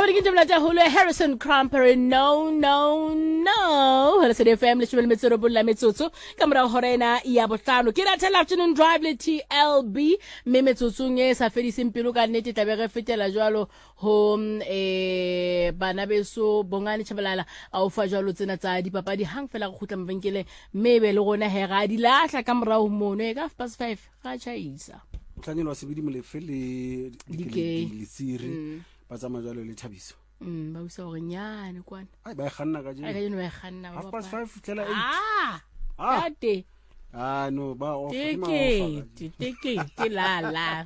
Mabedi ke tebela tsa holo Harrison Crumper no. Hala se FM le tshwele metsero bolla metsotso ka mora horena ya bohlano ke rata afternoon drive le TLB me metsotsong e sa fediseng pelo ka nnete tla be re fetela jwalo ho bana beso bongane tshebelala a ofa jwalo tsena tsa dipapadi hang fela go khutla mvenkeleng mebe le gona hera di lahla ka mora ho mono e ka 5 ga chaisa tlanyelwa sebedi molefe le siri ba tsa majalo le Thabiso ba usa gore nyane kwana ai ba kganna ka je ai ka ba kganna ba 5 tlela 8 ate no ba off teke la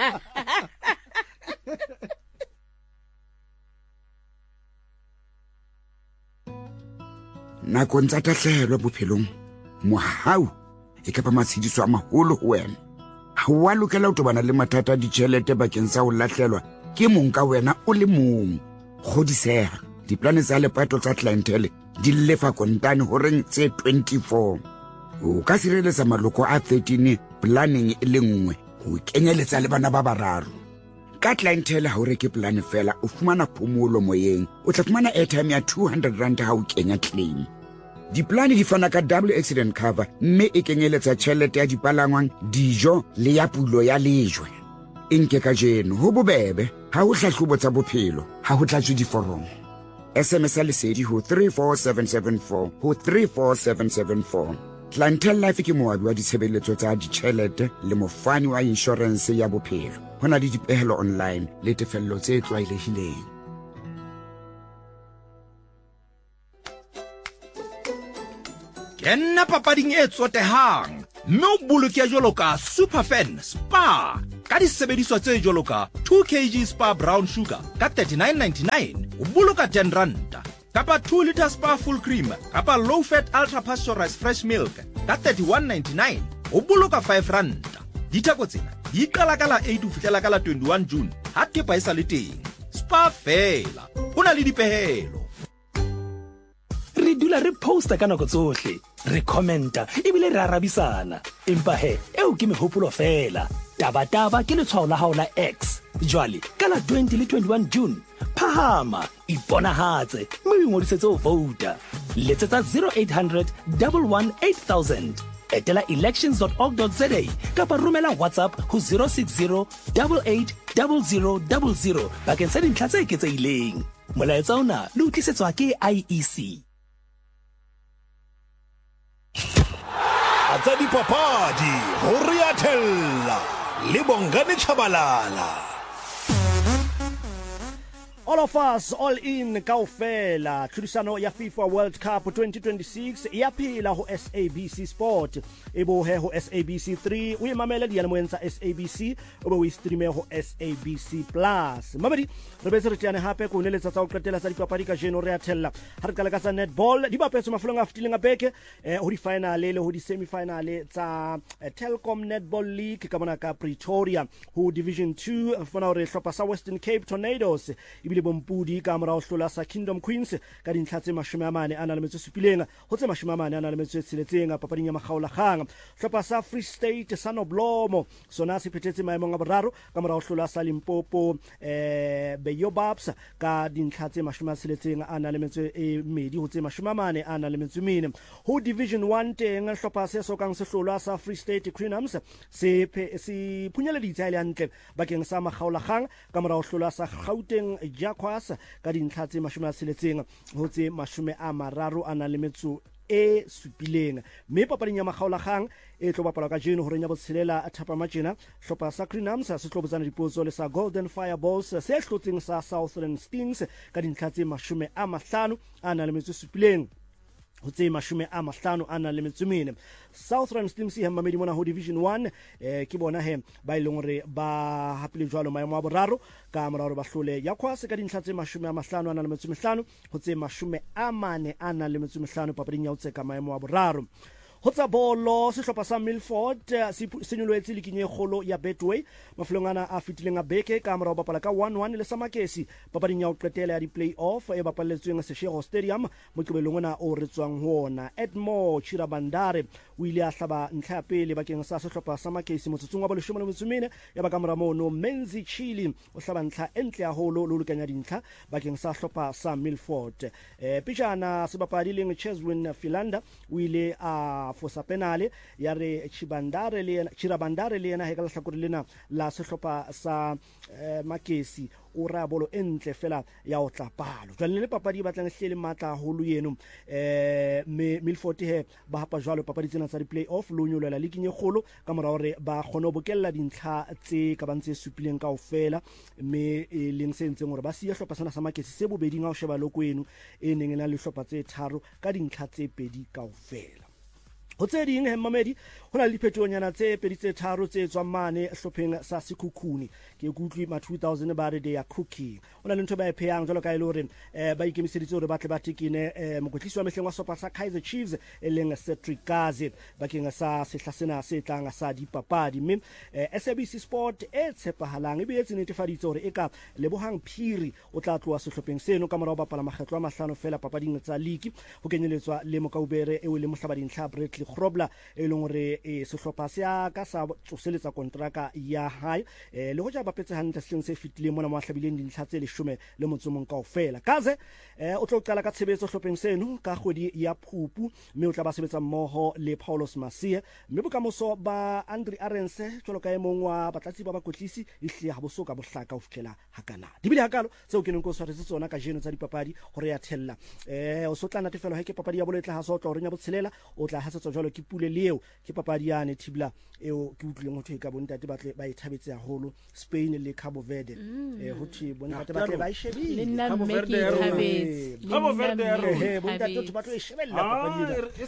nakong tsa tahlehelo bophelong mohau e ka ba matshediso a maholo ho wena ha wa lokela ho tobana le mathata a ditjhelete bakeng sa ho lahlelwa ke mong ka wena o le mong kgodiseha diplane tsa lepato tsa clientele di lefa kontane ho reng tse 24 o ka sireletsa maloko a 13 planning e le nngwe ho kenyeletsa le bana ba bararo ka clientele ha o reke plan fela o fumana phomolo moyeng o tla fumana airtime ya 200 rand ha o kenya claim diplane di fana ka double accident cover mme e kenyeletsa tjhelete ya dipalangwang dijo le ya pulo ya lejwe inke ka jeno ho bobebe ha ho hlahlobo tsa bophelo ha ho tlatswe diforomo SMS lesedi ho 34774 ho 34774 Clientele Life ke moabi wa ditshebeletso tsa ditjhelete le mofani wa insurance ya bophelo hona le dipehelo online le tefello tse tlwaelehileng Kenna papading e tsotehang mme o boloke jwalo ka Superfan Spa ka disebediswa tse jwalo ka 2 kg Spa brown sugar ka 39.99 o boloka 10 rand kapa 2 liter Spa full cream kapa low fat ultra pasteurized fresh milk ka 31.99 o boloka 5 rand ditheko tsena di qala ka la 8 ho fihlela ka la 21 June ha tepa e sa le teng Spa fela hona le dipehelo re dula re posta ka nako tsohle re commenta ebile re arabisana empa eo ke mehopolo fela taba ke letshwao la hao la X jwale ka la 20 le 21 June phahama iponahatse mme o ngodisetse ho vouta letsetsa 0800 118 etela elections.org.za kapa romela WhatsApp ho 060 880000 bakeng sa dintlha tse eketsehileng molaetsa ona le utlisetswa ke IEC Atsa dipapadi ho Riatella le Bongane Chabalala All of us, all in kaofela tlhodisano ya FIFA World Cup 2026 ya phela ho SABC Sport ebo ho SABC 3 o imamela dialemoeng tsa SABC o be o streame ho SABC Plus mabedi re betse re tjane hape ko neletsa tsa o qetela tsa dipapadi ka jeno re atella ha re kala ka tsa netball di bapetso mafolong a fitileng a beke ho di final le ho di semi final tsa Telkom Netball League ka bona ka Pretoria ho Division 2 fana re hlopa sa Western Cape Tornadoes bompudi ka mora o hlola sa Kingdom Queens ka dintlha tse 40 ana le metso supileng ho tse 40 ana le metso tsheletseng papading ya makgaola kgang hlopa sa Free State sa Noblomo sona se phetetse maemong a boraro ka mora o hlola sa Limpopo Beyobabs ka dintlha tse 40 ana le metso e medi ho tse 40 ana le metso mene ho Division 1 teng hlopa se sokang se hlolwa sa Free State Crinums se phunyeleditse ile hantle bakeng sa makgaola kgang ka mora o hlola sa Gauteng Kwasa ka dintlha tse 16 ho tse 30 ana le metso e supileng mme papading ya makgaola kgang e tlo bapala ka jeno ho renya botshelela thapa matjena hlopa sa Crinums se tlo botsana dipotso le sa Golden Fireballs se hlotseng sa Southern Stings ka dintlha tse 50 ana le metso supileng ho tse 50 ana le metso mene Southern Stings ha mamedi mona ho Division 1 ke bona ba ileng re ba hapile jwalo maemo a boraro ka moraro ba hlole ya kwase ka dintlha tse 50 ana le metso 5 ho tse 40 ana le metso 5 papading ya utseka maemo a boraro ho tsa bolo sehlopha sa Milford se nyoletse le kinyegolo ya Betway mafulongana a fitileng a beke ka mora bapala ka 1-1 le Samakesi papading ya ho qetela ya di play-off e bapalletsweng Seshego Stadium mo qobelong ona o retswang ho ona. Edmo Chirabandare o ile a hlaba ntlha ya pele bakeng sa sehlopha sa Samakesi motsotsong wa 14 ya ba ka mora mono Menzi Chili o hlaba ntlha entle haholo lo lekanya dintlha bakeng sa sehlopha sa Milford. Pijana sebapadi leng Cheswin Filanda o ile a fosa penale ya re Chirabandare le yena he ka lahlakore lena la sehlopha sa Makesi o ra bolo entle fela ya o tla palo jwale le papadi ba tlang hlele matla holo yeno Milford he ba hapa jwalo papadi tsena tsa di play-off lo nyolela le kinyegolo ka mora hore ba kgone bokella dintlha tse ka bantse supileng kaofela mme leng se ntseng hore ba siya hlopha sana sa Makesi se bobeding a o sheba loko eno e neng ena le hlopha tse tharo ka dintlha tse pedi kaofela. Ho tse ding Mamedi hona le diphetohonyana tse pedi tse tharo tse tswang mane hlopheng sa Sekhukhuni ke kutlwi ma 2000 ba re ya cooking hona le ntho ba e pheyang jalo ka ile hore ba ikemiseditse hore batle ba tekine mokotlisi wa mehleng wa sopa sa Kaizer Chiefs e leng Cedric Gazi bakeng sa sehla sena se tlang sa dipapadi mme SABC Sport e tshepahalang e boetse netefaditse hore e ka lebohang Phiri o tla tloa sehlopheng seno ka mora ho bapala makgetlo a mahlano fela papading tsa league ho kenyeletswa le Mokaubere e le mohlabading tlha Bradley Grobler e leng hore sehlopha se ya ka sa tsoseletsa kontraka ya hae le hoja ba petse hantle sehleng se fitileng mona mo hlabileng dintlha tse 10 le motsomong kaofela. Gaze o tlo qala ka tshebetso hlopheng seno ka kgwedi ya Phupu mme o tla ba sebetsa mmoho le Paulos Masia mme bokamoso ba Andre Arendse jwalo ka emong wa batlatsi ba bakotlisi ihle ha bosoka bohlaka ho fihlela hakana dibile hakalo tseo ke neng go tshwaretse tsona ka jeno tsa dipapadi hore ya thella o so tla natefelo ha ke papadi ya bolo e tla ha so tla renya botshelela o tla hasetsa jwalo ke pule leo ke papadi yane Thibla eo ke utlwileng ho thwe ka bontate batle ba ithabetse haholo Spain le Cabo Verde ho thwe bontate batle ba ishebile Cabo Verde bontate batlo e shebella papadi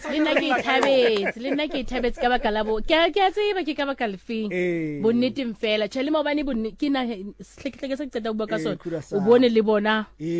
le nna ke ithabetse ka baka la bo ke a tseba ke ka baka lefeng bonneteng fela tshele maobane ke na sehlekehleke se ke tseta ho bua ka sona o bone le bona